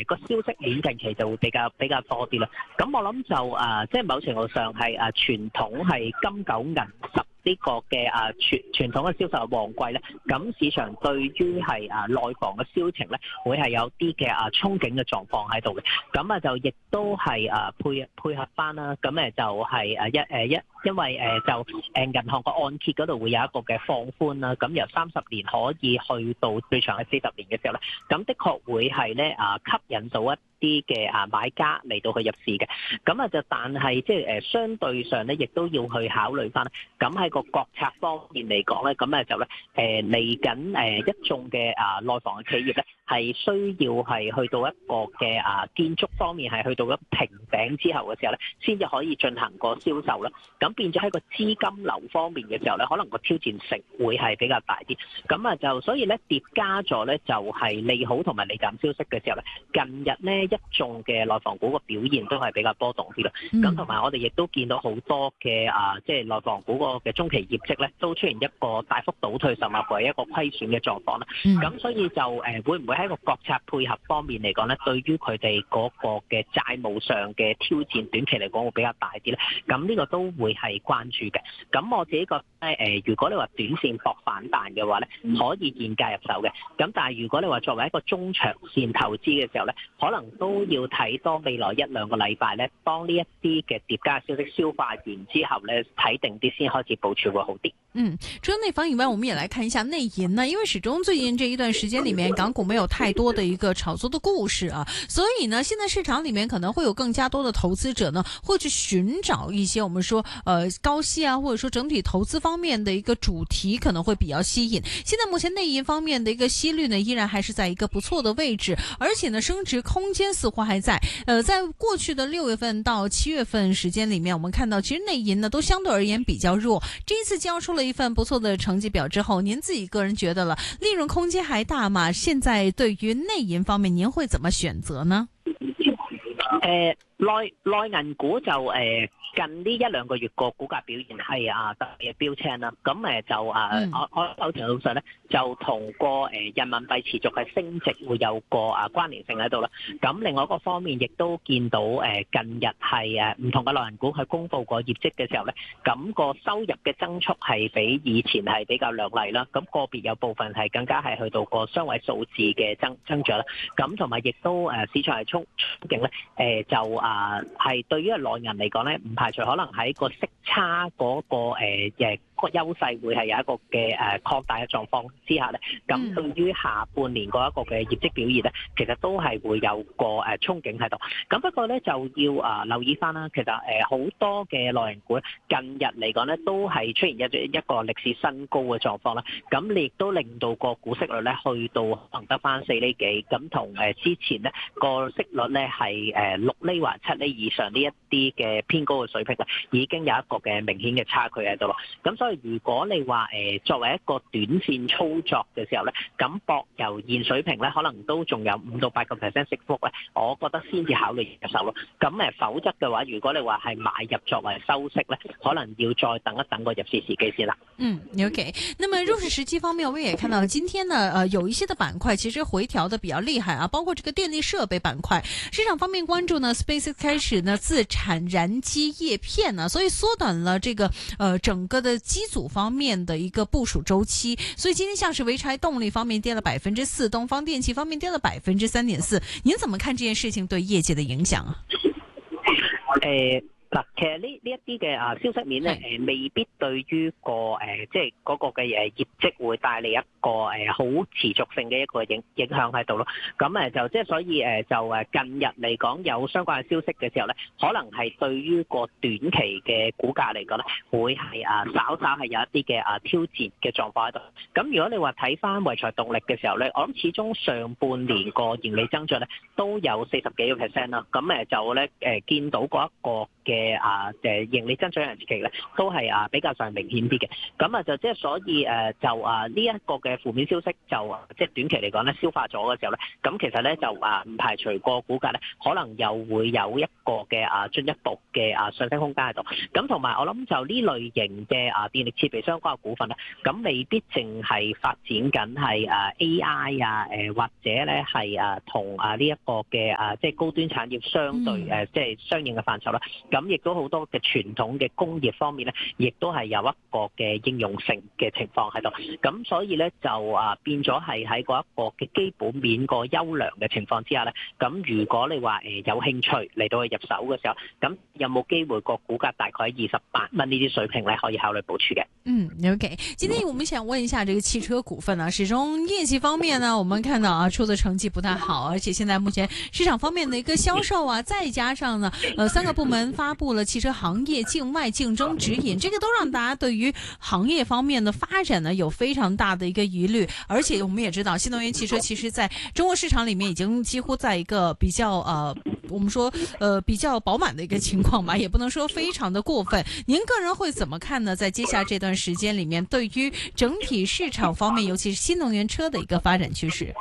個消息面近期就會比較多啲啦。咁我諗就即係某程度上係傳統係金九銀十呢個嘅傳統嘅銷售旺季咧，咁市場對於係內房嘅銷情咧，會係有啲嘅憧憬嘅狀況喺度嘅。咁就亦都係配合翻啦。咁就係因為就銀行個按揭嗰度會有一個嘅放寬啦。咁由30年可以去到最長嘅40年嘅時候咧，咁的確會係咧吸引到一啲嘅買家嚟到去入市嘅。咁就但係即係相對上咧，亦都要去考慮翻。咁喺個國策方面嚟講咧，咁就咧嚟緊一眾嘅內房嘅企業咧，係需要係去到一個嘅建築方面係去到一瓶頸之後嘅時候咧，先至可以進行個銷售啦。咁變咗喺個資金流方面嘅時候咧，可能個挑戰性會係比較大啲。咁就所以咧疊加咗咧就係利好同埋利淡消息嘅時候咧，近日咧一眾嘅內房股個表現都係比較波動啲啦。咁同埋我哋亦都見到好多嘅即係內房股個嘅中期業績咧，都出現一個大幅倒退，甚至乎係一個虧損嘅狀況啦。咁所以就會唔會喺個國策配合方面嚟講咧，對於佢哋嗰個嘅債務上嘅挑戰，短期嚟講會比較大啲咧。咁呢個都會係關注嘅。咁我自己覺得如果你話短線搏反彈嘅話咧，可以現價入手嘅。咁但係如果你話作為一個中長線投資嘅時候咧，可能都要睇多未來1-2個禮拜咧，當呢一啲嘅疊加消息消化完之後咧，睇定啲先開始部署會好啲。 除了內房以外，我們也來看一下內銀呢，因為始終最近這一段時間裏面，港股沒有太多的一個炒作的故事啊，所以呢，現在市場裏面可能會有更加多的投資者呢，會去尋找一些我們說高息啊，或者說整體投資方面的一個主題可能會比較吸引。現在目前內銀方面的一個息率呢，依然還是在一個不錯的位置，而且呢，升值空間似乎還在。在過去的6月份到7月份時間裏面，我們看到其實內銀呢都相對而言比較弱。這一次交出了一份不錯的成績表之後，您自己個人覺得了利潤空間還大嗎？現在對於內銀方面，您會怎麼選擇呢？ 內銀股就近呢1-2個月個股價表現係特別標青啦。咁就我某程度上咧就同個人民幣持續係升值會有個關聯性喺度啦。咁另外一個方面亦都見到近日係唔同嘅內銀股去公布個業績嘅時候咧，咁個收入嘅增速係比以前係比較亮麗啦。咁個別有部分係更加係去到個雙位數字嘅增長啦。咁同埋亦都市場係憧憬咧就係對於內銀嚟講咧，唔排除可能喺個息差嗰個優勢會係有一個嘅擴大嘅狀況之下咧，咁對於下半年嗰一個嘅業績表現咧，其實都係會有個憧憬喺度。咁不過咧就要留意翻啦，其實好多嘅內銀股近日嚟講咧都係出現一個歷史新高嘅狀況啦。咁亦都令到個股息率咧去到可能得翻4厘幾，咁同之前咧個息率咧係6厘或7厘以上呢一啲嘅偏高嘅水平咧，已經有一個嘅明顯嘅差距喺度咯。咁所以如果你話作為一個短線操作嘅時候咧，咁博由現水平咧，可能都仲有5-8% 息幅咧，我覺得先至考慮入手咯。咁否則嘅話，如果你話係買入作為收息咧，可能要再等一等個入市時機先啦。 OK。那麼入市時機方面，我們也看到今天呢，有一些的板塊其實回調的比較厲害啊，包括這個電力設備板塊，市場方面關注呢 SpaceX 開始呢自產燃機葉片呢，所以縮短了這個整個的機組方面的一個部署周期。所以今天像是濰柴動力方面跌了4%，東方電氣方面跌了3.4%。您怎麼看這件事情對業界的影響啊？ 其實呢一啲嘅消息面咧，未必對於即係嗰個嘅業績會帶嚟一個好持續性嘅一個影響喺度咯。咁就即係所以就近日嚟講有相關嘅消息嘅時候咧，可能係對於個短期嘅股價嚟講咧，會係稍係有一啲嘅挑戰嘅狀況喺度。咁如果你話睇翻濰柴動力嘅時候咧，我諗始終上半年個盈利增長咧都有40幾個%啦。咁就咧見到嗰一個嘅盈利增長日期咧，都係比較上明顯啲嘅。咁就即係所以呢一個嘅負面消息就即係短期嚟講咧消化咗嘅時候咧，咁其實咧就唔排除個股價咧可能又會有一個嘅進一步嘅上升空間喺度。咁同埋我諗就呢類型嘅電力設備相關嘅股份咧，咁未必淨係發展緊係AI 或者咧係同呢一個嘅即係高端產業相對即係相應嘅範疇啦。咁亦都好多嘅傳統嘅工業方面咧，亦都係有一個嘅應用性嘅情況喺度。咁所以咧就變咗係喺嗰一個嘅基本面個優良嘅情況之下咧，咁如果你話有興趣嚟到去入手嘅時候，咁有冇機會個股價大概喺28蚊呢啲水平咧可以考慮部署嘅 ？OK， 今天我們想問一下這個汽車股份呢，始終業績方面呢，我們看到出的成績不太好，而且現在目前市場方面的一個銷售再加上呢3個部門發布了汽車行業境外競爭指引，這個都讓大家對於行業方面的發展呢有非常大的一個疑慮。而且我們也知道新能源汽車其實在中國市場裏面已經幾乎在一個比較我們說比較飽滿的一個情況吧，也不能說非常的過分。您個人會怎麼看呢？在接下來這段時間裏面，對於整體市場方面，尤其是新能源車的一個發展趨勢。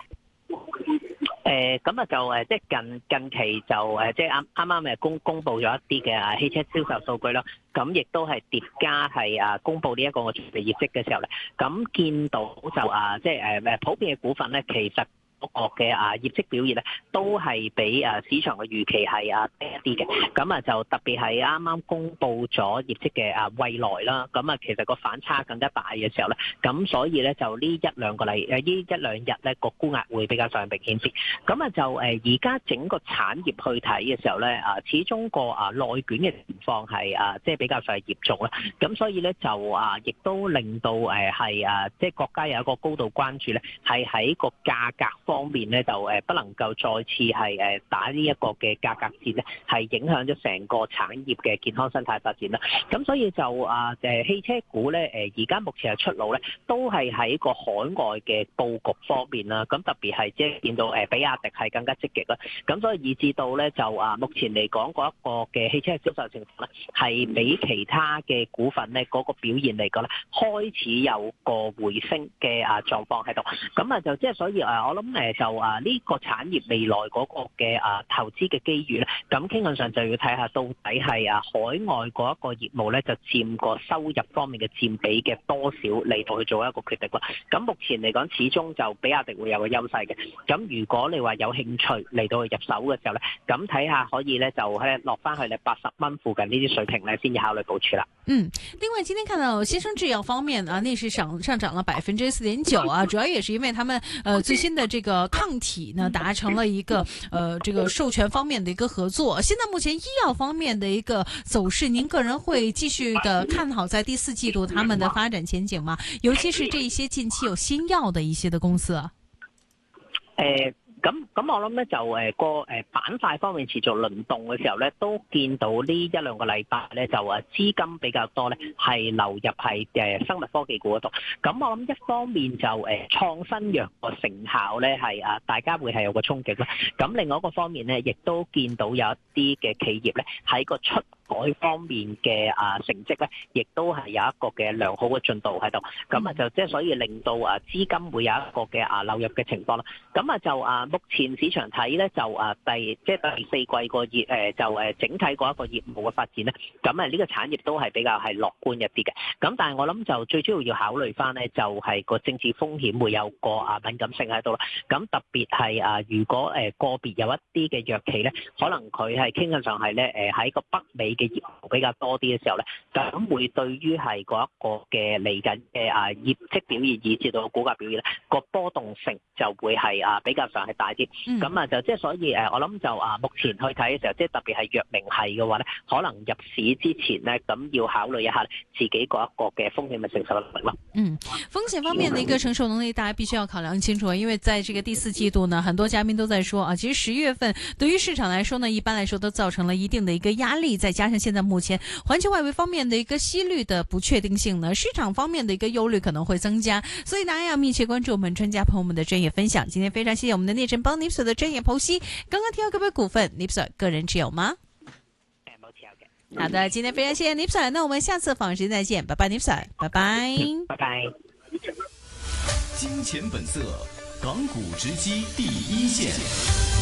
咁就即係近期就即係啱公布咗一啲嘅汽車銷售數據啦，咁亦都係疊加係公布呢一個嘅財報業績嘅時候咧，咁見到就即係普遍嘅股份咧，其實嗰個嘅業績表現咧，都係比市場嘅預期係低一啲嘅。咁就特別係啱啱公布咗業績嘅蔚來啦，咁其實個反差更加大嘅時候咧，咁所以咧就呢一兩日咧個沽壓會比較上明顯啲。咁就而家整個產業去睇嘅時候咧，始終個內卷嘅情況係即係比較上嚴重啦。咁所以咧就亦都令到係即係國家有一個高度關注咧，係喺個價格方面咧就不能夠再次係打呢一個嘅價格戰咧，係影響咗成個產業嘅健康生態發展啦。咁所以就汽車股咧而家目前嘅出路咧，都係喺個海外嘅佈局方面啦。咁特別係即係見到比亞迪係更加積極啦。咁所以以至到咧就目前嚟講嗰一個嘅汽車嘅銷售情況咧，係比其他嘅股份咧嗰個表現嚟講咧，開始有個回升嘅狀況喺度。咁就即係所以我諗就呢個產業未來嗰個嘅投資嘅機遇咧，咁傾向上就要睇下到底係海外嗰一個業務咧，就佔個收入方面嘅佔比嘅多少嚟到去做一個決定啦。咁目前嚟講，始終就比亞迪會有個優勢嘅。咁如果你話有興趣嚟到去入手嘅時候咧，咁睇下可以咧就落翻去你80蚊附近呢啲水平咧，先至考慮部署啦。 另外今天看到先生製藥方面內市上漲了4.9%主要也是因為他們最新的這個抗體呢達成了一個這個授權方面的一個合作。現在目前醫藥方面的一個走勢，您個人會繼續的看好在第4季度他們的發展前景嗎？尤其是這一些近期有新藥的一些的公司。 咁我諗咧就個板塊方面持續輪動嘅時候咧，都見到呢一兩個禮拜咧就資金比較多咧係流入係生物科技股嗰度。咁我諗一方面就創新藥個成效咧係大家會係有個衝擊啦。咁另外一個方面咧，亦都見到有一啲嘅企業咧喺個出海方面嘅成績咧，亦都係有一個嘅良好嘅進度喺度。咁就即係所以令到資金會有一個嘅流入嘅情況啦。咁就目前市場睇咧就第4季個業就整體嗰一個業務嘅發展咧，咁呢個產業都係比較係樂觀一啲嘅。咁但係我諗就最主要考慮翻咧，就係個政治風險會有個敏感性喺度啦。咁特別係如果個別有一啲嘅藥企咧，可能佢係傾向上係咧喺個北美嘅業務比較多啲嘅時候咧，咁會對於係嗰一個嘅嚟緊嘅業績表現以至到股價表現咧，個波動性就會係比較上係大啲。咁就即係所以我諗就目前去睇嘅時候，即係特別係藥明係嘅話咧，可能入市之前咧，咁要考慮一下自己嗰一個嘅風險嘅承受能力咯。 風險方面的一個承受能力，大家必須要考量清楚，因為在這個第4季度呢，很多嘉賓都在說其實10月份對於市場來說呢，一般來說都造成了一定的一個壓力，再加上現在目前環球外圍方面的一個息率的不確定性呢，市場方面的一個憂慮可能會增加，所以大家要密切關注我們專家朋友們的專業分享。今天非常謝謝我們的聶晨幫 Nipsey 的專業剖析。剛剛提到嗰筆股份 Nipsey 個人持有嗎？ 持有嘅。 好的，今天非常謝謝 Nip Sir，那我們下次訪時再見，拜拜 Nip Sir，拜拜， 拜拜。 金錢本色，港股直擊第一線。